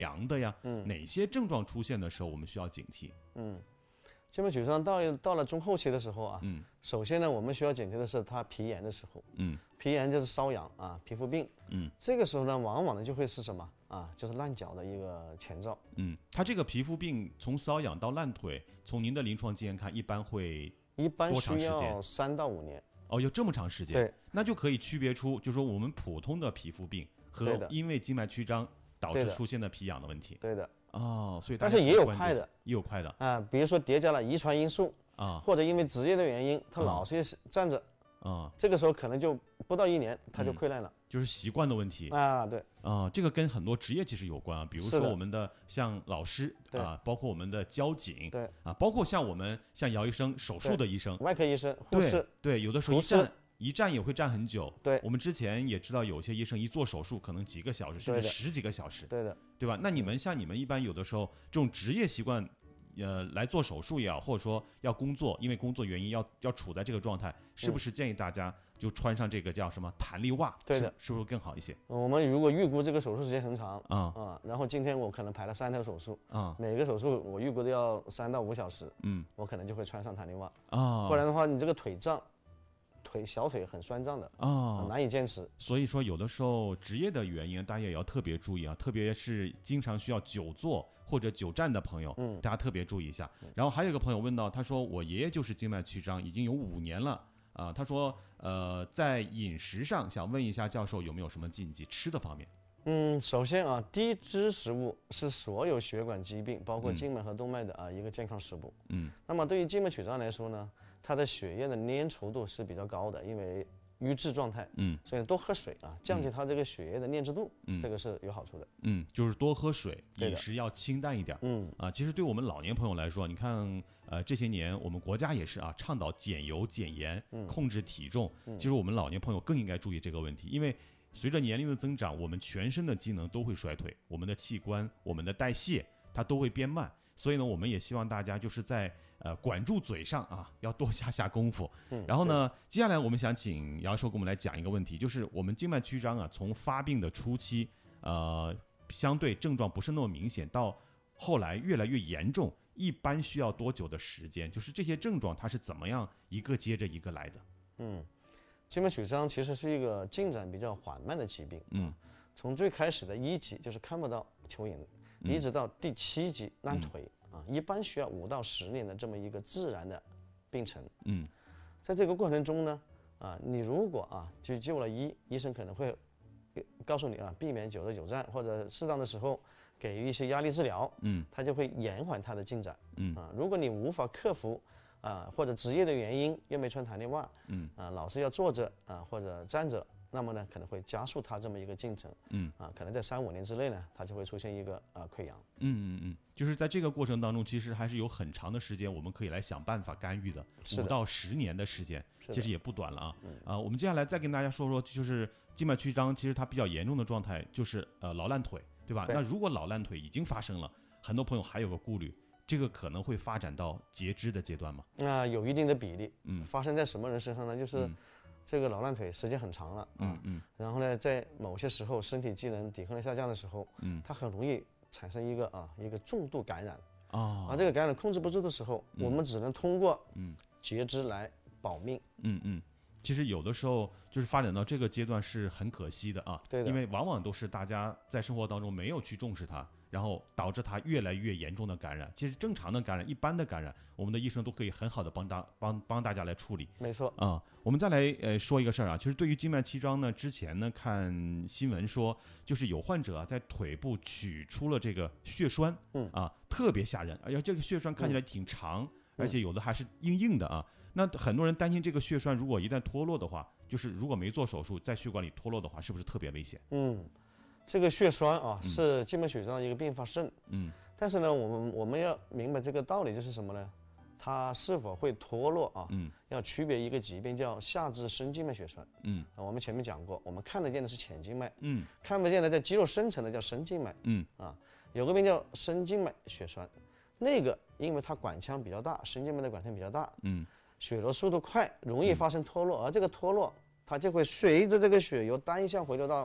凉的呀？哪些症状出现的时候我们需要警惕？ 静脉曲张到了中后期的时候啊，首先呢，我们需要警惕的是它皮炎的时候，皮炎就是瘙痒啊，皮肤病，这个时候呢，往往呢就会是什么啊？就是烂脚的一个前兆。 它这个皮肤病从瘙痒到烂腿，从您的临床经验看，一般需要3到5年。 哦，有这么长时间？ 对， 那就可以区别出，就是说我们普通的皮肤病和因为静脉曲张导致出现的皮痒的问题。 对的。 哦，所以但是也有快的，啊，比如说叠加了遗传因素啊，或者因为职业的原因，他老是站着啊，这个时候可能就不到1年他就溃烂了， 就是习惯的问题啊，对啊，这个跟很多职业其实有关啊，比如说我们的像老师啊，包括我们的交警， 对啊，包括像姚医生手术的医生、 外科医生、护士， 对，有的时候一站也会站很久。 对， 我们之前也知道，有些医生一做手术可能几个小时，甚至10几个小时。 对的， 对吧？那你们一般有的时候这种职业习惯，来做手术也好，或者说要工作，因为工作原因要处在这个状态，是不是建议大家就穿上这个叫什么弹力袜？ 对的， 是不是更好一些？ 我们如果预估这个手术时间很长然后今天我可能排了3条手术每个手术我预估都要3到5小时，我可能就会穿上弹力袜不然的话你这个小腿很酸胀的难以坚持。 所以说有的时候职业的原因大家也要特别注意啊，特别是经常需要久坐或者久站的朋友，大家特别注意一下。然后还有一个朋友问到，他说我爷爷就是静脉曲张已经有5年了啊，他说在饮食上想问一下教授有没有什么禁忌，吃的方面。 首先啊，低脂食物是所有血管疾病，包括静脉和动脉的一个健康食物。那么对于静脉曲张来说呢，它的血液的粘稠度是比较高的，因为瘀滞状态。所以多喝水啊，降低它这个血液的粘滞度，这个是有好处的。 就是多喝水，饮食要清淡一点。其实对我们老年朋友来说，你看，这些年我们国家也是啊，倡导减油减盐，控制体重。其实我们老年朋友更应该注意这个问题，因为随着年龄的增长，我们全身的机能都会衰退，我们的器官、我们的代谢它都会变慢，所以呢，我们也希望大家就是在管住嘴上啊，要多下功夫。然后呢，接下来我们想请姚教授给我们来讲一个问题，就是我们静脉曲张啊，从发病的初期，相对症状不是那么明显，到后来越来越严重，一般需要多久的时间？就是这些症状它是怎么样一个接着一个来的？ 静脉曲张其实是一个进展比较缓慢的疾病。从最开始的1级就是看不到蚯蚓，一直到第7级烂腿一般需要5到10年的这么一个自然的病程。在这个过程中呢，你如果就救了医生可能会告诉你避免久坐久站，或者适当的时候给予一些压力治疗，它就会延缓它的进展。如果你无法克服或者职业的原因又没穿弹力袜，老是要坐着或者站着，那么呢可能会加速它这么一个进程。可能在3、5年之内呢，它就会出现一个溃疡。 就是在这个过程当中，其实还是有很长的时间我们可以来想办法干预的，5到10年的时间，其实也不短了我们接下来再跟大家说说，就是静脉曲张其实它比较严重的状态就是老烂腿，对吧？那如果老烂腿已经发生了，很多朋友还有个顾虑，这个可能会发展到截肢的阶段吗？ 有一定的比例。发生在什么人身上呢？就是这个老烂腿时间很长了然后呢，在某些时候身体机能抵抗力下降的时候，它很容易产生一个重度感染这个感染控制不住的时候，我们只能通过截肢来保命。 其实有的时候就是发展到这个阶段是很可惜的对的， 因为往往都是大家在生活当中没有去重视它，然后导致它越来越严重的感染。其实正常的感染、一般的感染，我们的医生都可以很好的帮大家来处理。 没错我们再来说一个事儿其实对于静脉曲张呢，之前呢看新闻说，就是有患者在腿部取出了这个血栓，特别吓人，而且这个血栓看起来挺长，而且有的还是硬硬的那很多人担心这个血栓如果一旦脱落的话，就是如果没做手术在血管里脱落的话，是不是特别危险？ 这个血栓是静脉曲张的一个并发症。但是呢，我们要明白这个道理就是什么呢？它是否会脱落要区别一个疾病叫下肢深静脉血栓。我们前面讲过，我们看得见的是浅静脉，看不见的在肌肉深层的叫深静脉。有个病叫深静脉血栓，那个因为它管腔比较大，深静脉的管腔比较大，血流速度快，容易发生脱落，而这个脱落它就会随着这个血由单向回流到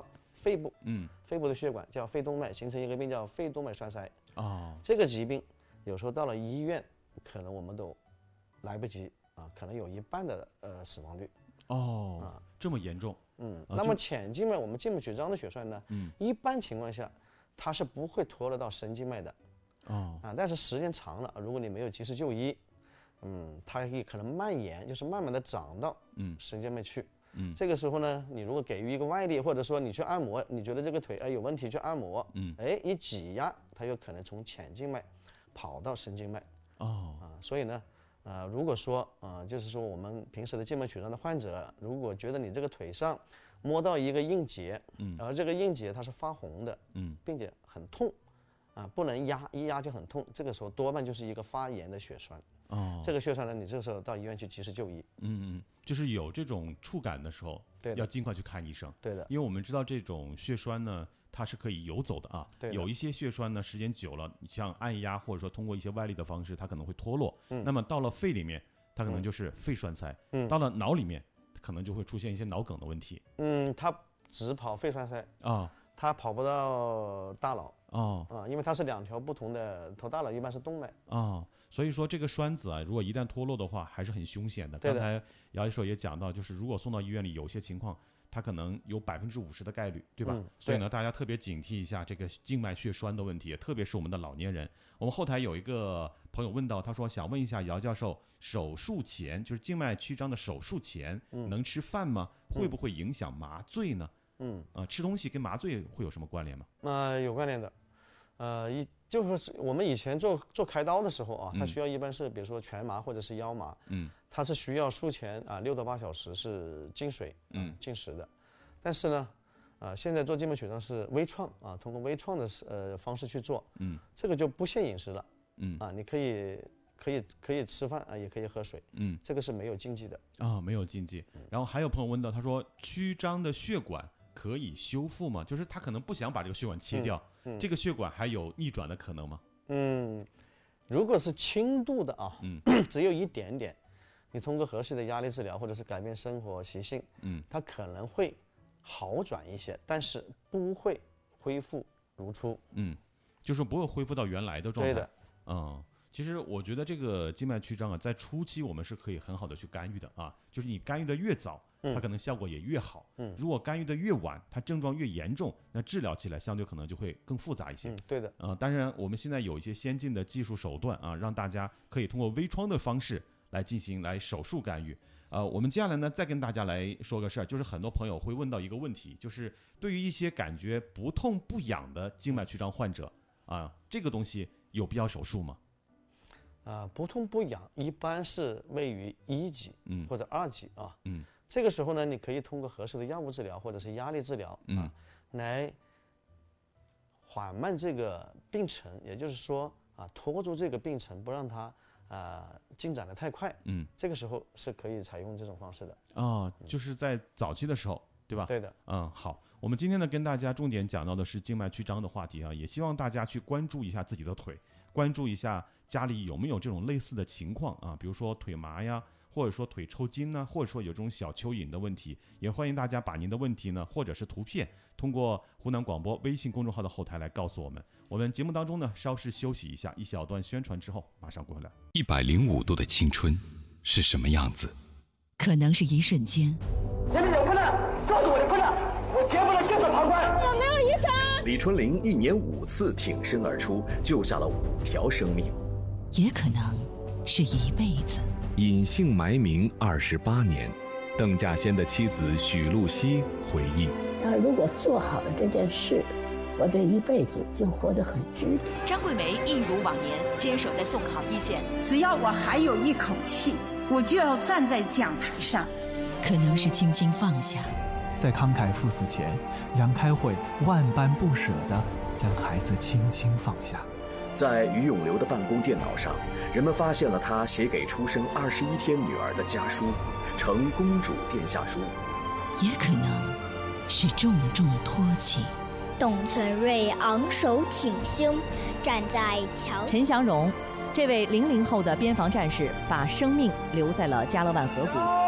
肺部，肺部的血管叫肺动脉，形成一个病叫肺动脉栓塞。这个疾病有时候到了医院，可能我们都来不及啊，可能有一半的死亡率。 这么严重。 那么浅静脉我们静脉曲张的血栓呢，一般情况下它是不会拖勒到神经脉的。但是时间长了，如果你没有及时就医，它也可能蔓延，就是慢慢的长到神经脉去。这个时候呢，你如果给予一个外力，或者说你去按摩，你觉得这个腿有问题去按摩，一挤压，它有可能从浅静脉跑到神经脉。所以呢，如果说就是说我们平时的静脉曲张的患者，如果觉得你这个腿上摸到一个硬结，而这个硬结它是发红的，并且很痛，不能压，一压就很痛，这个时候多半就是一个发炎的血栓。这个血栓呢，你这个时候到医院去及时就医。 就是有这种触感的时候，要尽快去看医生。 对的， 因为我们知道这种血栓呢，它是可以游走的啊。有一些血栓呢，时间久了，你像按压或者说通过一些外力的方式，它可能会脱落。那么到了肺里面，它可能就是肺栓塞。到了脑里面，可能就会出现一些脑梗的问题。 它只跑肺栓塞它跑不到大脑。因为它是2条不同的头大脑一般是动脉。 所以说这个栓子啊，如果一旦脱落的话，还是很凶险的。刚才姚医生也讲到，就是如果送到医院里，有些情况它可能有50%的概率，对吧？所以呢，大家特别警惕一下这个静脉血栓的问题，特别是我们的老年人。我们后台有一个朋友问到，他说想问一下姚教授，手术前就是静脉曲张的手术前，能吃饭吗？会不会影响麻醉呢？吃东西跟麻醉会有什么关联吗？ 有关联的。就是我们以前做开刀的时候啊，它需要一般是比如说全麻或者是腰麻，它是需要术前6到8小时是禁水禁食的。但是呢，现在做静脉曲张是微创通过微创的方式去做，这个就不限饮食了，你可以吃饭也可以喝水，这个是没有禁忌的没有禁忌。然后还有朋友问到，他说曲张的血管可以修复吗？就是他可能不想把这个血管切掉，这个血管还有逆转的可能吗？ 如果是轻度的只有一点点，你通过合适的压力治疗或者是改变生活习性，它可能会好转一些，但是不会恢复如初。 就是不会恢复到原来的状态。 对的。其实我觉得这个静脉曲张在初期我们是可以很好的去干预的就是你干预的越早，它可能效果也越好。如果干预的越晚，它症状越严重，那治疗起来相对可能就会更复杂一些。 对的。 当然我们现在有一些先进的技术手段让大家可以通过微创的方式来进行手术干预。我们接下来呢再跟大家来说个事儿，就是很多朋友会问到一个问题，就是对于一些感觉不痛不痒的静脉曲张患者这个东西有必要手术吗？ 不痛不痒一般是位于1级或者2级这个时候呢，你可以通过合适的药物治疗或者是压力治疗来缓慢这个病程，也就是说拖住这个病程，不让它进展得太快。这个时候是可以采用这种方式的。 就是在早期的时候，对吧？ 对的。 好，我们今天呢跟大家重点讲到的是静脉曲张的话题也希望大家去关注一下自己的腿，关注一下家里有没有这种类似的情况比如说腿麻呀，或者说腿抽筋呢，或者说有这种小蚯蚓的问题，也欢迎大家把您的问题呢，或者是图片，通过湖南广播微信公众号的后台来告诉我们。我们节目当中呢，稍事休息一下，一小段宣传之后，马上回来。 105度的青春是什么样子？ 可能是一瞬间。 这里有困难，告诉我的困难，我绝不能袖手旁观。 有没有医生？ 李春玲1年5次挺身而出，救下了5条生命。 也可能是一辈子。 隐姓埋名28年，邓稼先的妻子许露西回忆： 他如果做好了这件事，我这一辈子就活得很值得。 张桂梅一如往年坚守在送考一线， 只要我还有一口气，我就要站在讲台上。 可能是轻轻放下， 在慷慨赴死前，杨开慧万般不舍地将孩子轻轻放下。 在于永流的办公电脑上，人们发现了他写给出生21天女儿的家书，呈公主殿下书。 也可能是重重托起。 董存瑞昂首挺胸，站在桥。 陈祥荣，这位00后的边防战士，把生命留在了加勒万河谷。